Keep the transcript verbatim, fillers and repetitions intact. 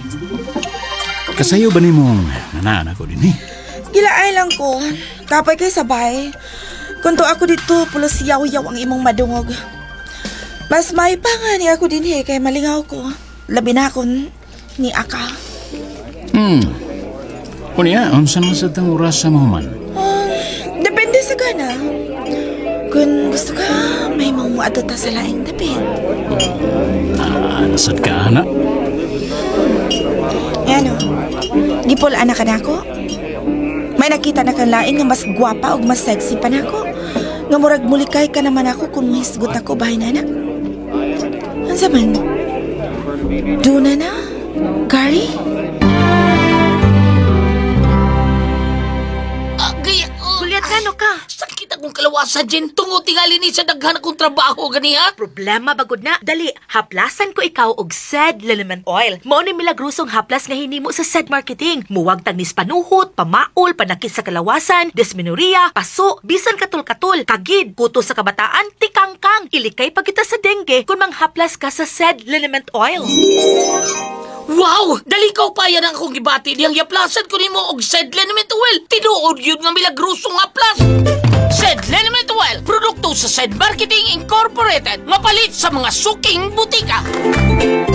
Kasayo ba ni mong nanana ko din eh? Gilaay lang ko. Kapay kay sabay. Kunto ako dito, pulos yaw-yaw ang imong madungog. Mas may pa nga ni ako din eh, kay malingaw ko. Labi na akong ni Aka. Hmm. Kunya, unsan man sa tang oras sa mahuman? Um, depende sa gana. Kung gusto ka, may mga muadto ta sa laing dapit. Ah, nasad ka, anak? Ano? Gipulaan na ka na ako? May nakita na kang lain nga mas gwapa o mas sexy pa na ako. Nga murag mulikay ka naman ako kung mahisgot ako bahay na na. Ang zaman? Duna na? Gary? Agay, oh, Kulyat ka, no ka? sakit akong kalawasan, Jen. Tungo tingali ni sa daghan akong trabaho, ganiha. Problema bagod na. Dali, haplasan ko ikaw og S E D Liniment Oil. Mao ni milagrosong haplas nga hinimo sa S E D Marketing. Muwag tagnis panuhot, pamaol, panakit sa kalawasan, dysmenorrhea, paso, bisan katul-katul, kagid, kuto sa kabataan, tikangkang. Ilikay pa kita sa dengue kung manghaplas ka sa S E D Liniment Oil. Wow! Dali ka pa yan ang akong gibati. Diyang yaplasan ko ni mo og S E D Liniment Oil. Tinuod yun nga milagrosong haplas. S E D Liniment Oil, produkto sa S E D Marketing Incorporated. Mapalit sa mga suking butika.